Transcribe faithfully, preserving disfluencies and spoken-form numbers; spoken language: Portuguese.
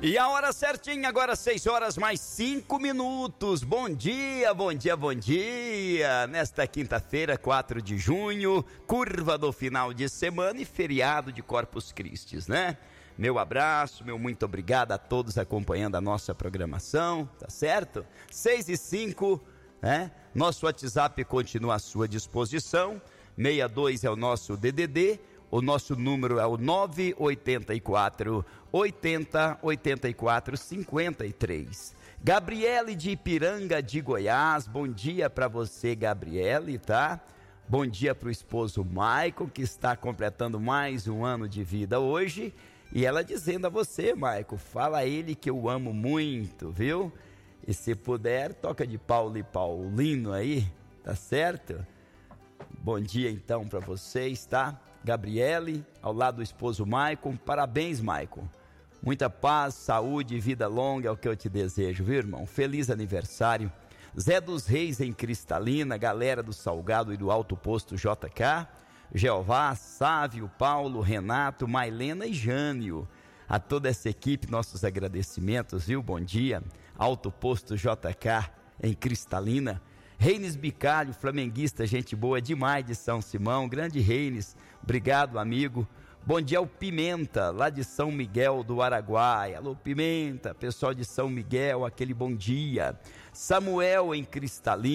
E a hora certinha, agora seis horas mais cinco minutos. Bom dia, bom dia, bom dia. Nesta quinta-feira, quatro de junho, curva do final de semana e feriado de Corpus Christi, né? Meu abraço, meu muito obrigado a todos acompanhando a nossa programação, tá certo? seis e cinco, né? Nosso WhatsApp continua à sua disposição. sessenta e dois é o nosso D D D. O nosso número é o nove oito quatro, oitenta, oitenta e quatro, cinquenta e três. Gabriele de Ipiranga de Goiás, bom dia para você, Gabriele, tá? Bom dia para o esposo Maicon, que está completando mais um ano de vida hoje. E ela dizendo a você, Maicon, fala a ele que eu amo muito, viu? E se puder, toca de Paulo e Paulino aí, tá certo? Bom dia então para vocês, tá? Gabriele, ao lado do esposo Maicon, parabéns, Maicon. Muita paz, saúde e vida longa é o que eu te desejo, viu, irmão? Feliz aniversário. Zé dos Reis em Cristalina, galera do Salgado e do Alto Posto J K, Jeová, Sávio, Paulo, Renato, Mailena e Jânio. A toda essa equipe, nossos agradecimentos, viu? Bom dia. Alto Posto J K em Cristalina. Reines Bicalho, flamenguista, gente boa demais de São Simão, grande Reines, obrigado amigo. Bom dia ao Pimenta, lá de São Miguel do Araguaia. Alô Pimenta, pessoal de São Miguel, aquele bom dia. Samuel em Cristalina.